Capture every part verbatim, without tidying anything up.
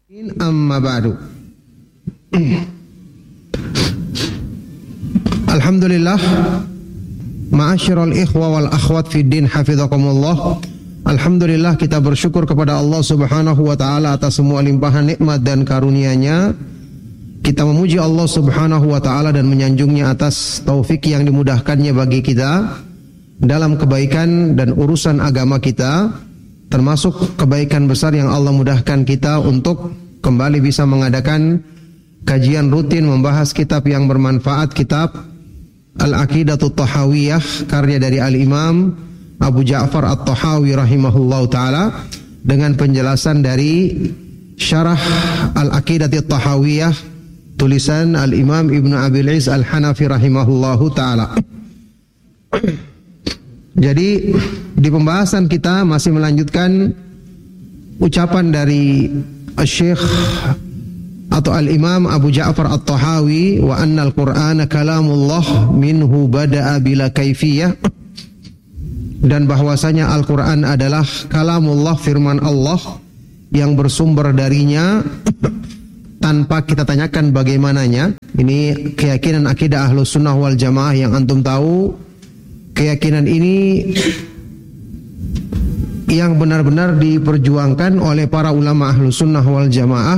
Amma ba'du. Alhamdulillah, ma'asyiral ikhwa wal akhwat fid din hafizakumullah. Alhamdulillah, kita bersyukur kepada Allah Subhanahu wa taala atas semua limpahan nikmat dan karunia-Nya. Kita memuji Allah Subhanahu wa taala dan menyanjungnya atas taufik yang dimudahkannya bagi kita dalam kebaikan dan urusan agama kita, termasuk kebaikan besar yang Allah mudahkan kita untuk kembali bisa mengadakan kajian rutin membahas kitab yang bermanfaat, kitab Al-Aqidatut Tahawiyah karya dari Al-Imam Abu Ja'far At-Tahawi rahimahullahu taala, dengan penjelasan dari syarah Al-Aqidatut Tahawiyah tulisan Al-Imam Ibnu Abil Iz Al-Hanafi rahimahullahu taala. Jadi di pembahasan kita masih melanjutkan ucapan dari Syekh atau Al-Imam Abu Ja'far At-Tahawi, wa annal Qur'ana kalamullah minhu bada'a bila kaifiyah, dan bahwasanya Al-Qur'an adalah kalamullah, firman Allah yang bersumber darinya tanpa kita tanyakan bagaimananya. Ini keyakinan akidah Ahlus Sunnah wal Jamaah yang antum tahu. Keyakinan ini yang benar-benar diperjuangkan oleh para ulama Ahlus Sunnah wal Jamaah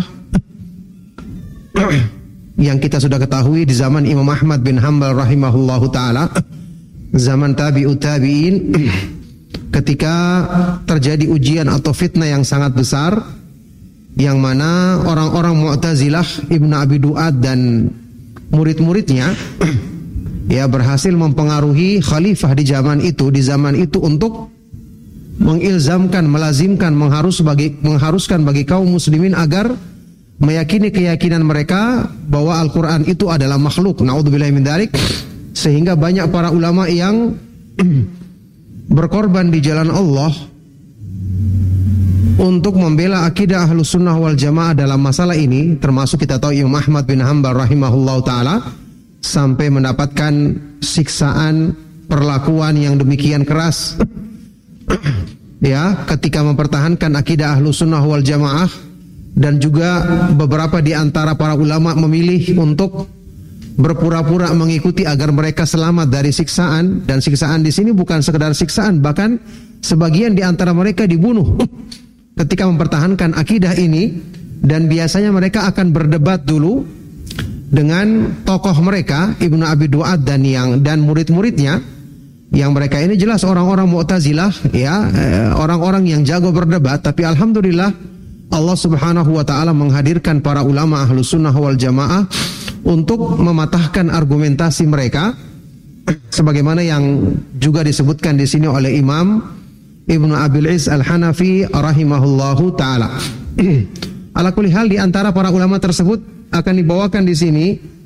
yang kita sudah ketahui di zaman Imam Ahmad bin Hanbal rahimahullahu taala, zaman tabi'ut tabi'in, ketika terjadi ujian atau fitnah yang sangat besar, yang mana orang-orang Mu'tazilah, Ibnu Abi Du'ad dan murid-muridnya ya berhasil mempengaruhi khalifah di zaman itu, di zaman itu untuk mengilzamkan, melazimkan, mengharus bagi, mengharuskan bagi kaum muslimin agar meyakini keyakinan mereka bahwa Al-Quran itu adalah makhluk. Na'udzubillahi min dzalik. Sehingga banyak para ulama yang berkorban di jalan Allah untuk membela akidah Ahlus Sunnah wal Jamaah dalam masalah ini, termasuk kita tahu Imam Ahmad bin Hanbal rahimahullahu taala sampai mendapatkan siksaan, perlakuan yang demikian keras ya, ketika mempertahankan akidah Ahlus Sunnah wal Jamaah. Dan juga beberapa di antara para ulama memilih untuk berpura-pura mengikuti agar mereka selamat dari siksaan. Dan siksaan di sini bukan sekedar siksaan, bahkan sebagian di antara mereka dibunuh ketika mempertahankan akidah ini. Dan biasanya mereka akan berdebat dulu dengan tokoh mereka, Ibnu Abi Du'ad dan yang dan murid-muridnya, yang mereka ini jelas orang-orang Mu'tazilah ya, orang-orang yang jago berdebat. Tapi alhamdulillah Allah Subhanahu wa taala menghadirkan para ulama Ahlus Sunnah wal Jamaah untuk mematahkan argumentasi mereka, sebagaimana yang juga disebutkan di sini oleh Imam Ibnu Abil Iz Al-Hanafi rahimahullahu taala. Ala kulli hal, di antara para ulama tersebut akan dibawakan di sini.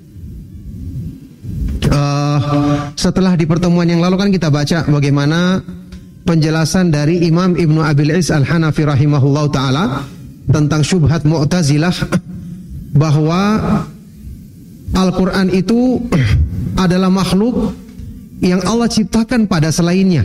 Uh, setelah di pertemuan yang lalu kan kita baca bagaimana penjelasan dari Imam Ibnu Abil Iz Al-Hanafi rahimahullahu taala tentang syubhat Mu'tazilah bahwa Al-Quran itu adalah makhluk yang Allah ciptakan pada selainnya.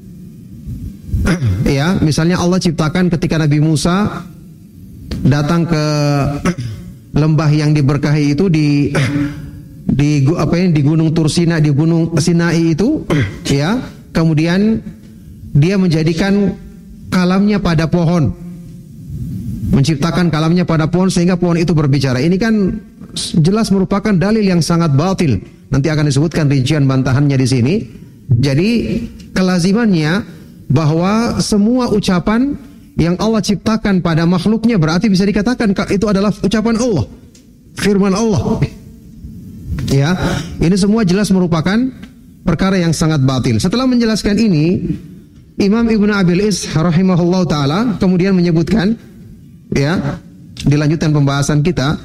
Ya, misalnya Allah ciptakan ketika Nabi Musa datang ke lembah yang diberkahi itu di di apa ini di Gunung Tursina, di Gunung Sinai itu ya, kemudian dia menjadikan kalamnya pada pohon, menciptakan kalamnya pada pohon sehingga pohon itu berbicara. Ini kan jelas merupakan dalil yang sangat batil. Nanti akan disebutkan rincian bantahannya di sini. Jadi kelazimannya bahwa semua ucapan yang Allah ciptakan pada makhluknya berarti bisa dikatakan itu adalah ucapan Allah, firman Allah. Ya, ini semua jelas merupakan perkara yang sangat batil. Setelah menjelaskan ini, Imam Ibnu Abil Iz rahimahullahu taala kemudian menyebutkan, ya, dilanjutkan pembahasan kita,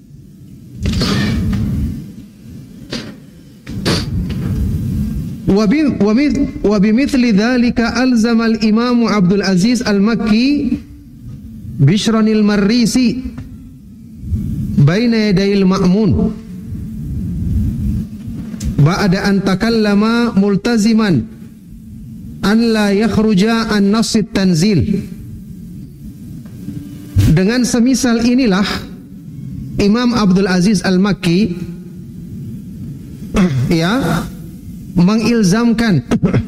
wa bimithli dzalika alzama al-Imam Abdul Aziz Al-Makki Bishranil Marrisi baina yadayil ma'mun ba'da an takallama multaziman an la yakhruja an nassit tanzil. Dengan semisal inilah Imam Abdul Aziz Al-Makki ya mengilzamkan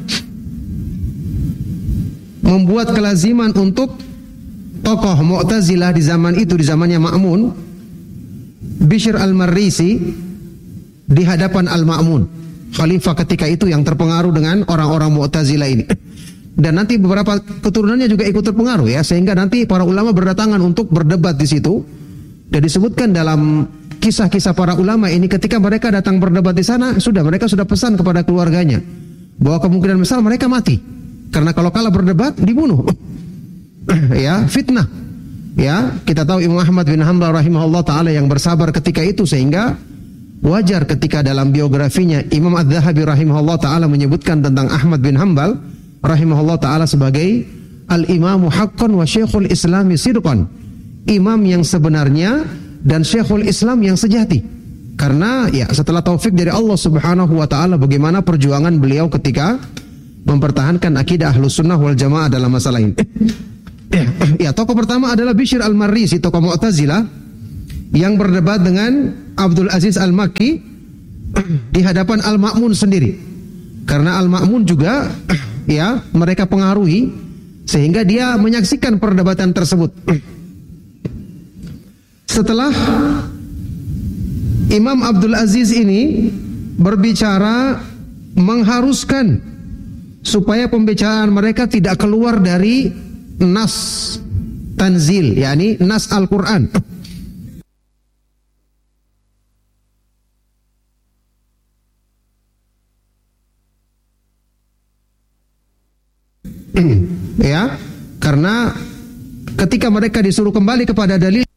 membuat kelaziman untuk tokoh Mu'tazilah di zaman itu, di zamannya Ma'mun, Bishr Al-Marrisi, di hadapan Al-Ma'mun, khalifah ketika itu yang terpengaruh dengan orang-orang Mu'tazilah ini. Dan nanti beberapa keturunannya juga ikut terpengaruh ya, sehingga nanti para ulama berdatangan untuk berdebat di situ. Dan disebutkan dalam kisah-kisah para ulama ini, ketika mereka datang berdebat di sana, sudah mereka sudah pesan kepada keluarganya bahwa kemungkinan besar mereka mati, karena kalau kalah berdebat dibunuh. Ya, fitnah. Ya, kita tahu Imam Ahmad bin Hanbal rahimahullah taala yang bersabar ketika itu, sehingga wajar ketika dalam biografinya Imam Adz-Dzahabi rahimahullah taala menyebutkan tentang Ahmad bin Hanbal rahimahullah taala sebagai al-imamu haqqan wa syekhul islami sidqan, imam yang sebenarnya dan syekhul Islam yang sejati. Karena ya setelah taufik dari Allah Subhanahu wa taala, bagaimana perjuangan beliau ketika mempertahankan akidah Ahlus Sunnah wal Jamaah dalam masalah ini. Ya, tokoh pertama adalah Bishr Al-Marrisi, tokoh Mu'tazilah yang berdebat dengan Abdul Aziz Al-Makki di hadapan Al-Ma'mun sendiri. Karena Al-Ma'mun juga ya mereka pengaruhi, sehingga dia menyaksikan perdebatan tersebut. Setelah Imam Abdul Aziz ini berbicara mengharuskan supaya pembicaraan mereka tidak keluar dari nas tanzil, yakni nas Al-Quran. Ya, karena ketika mereka disuruh kembali kepada dalil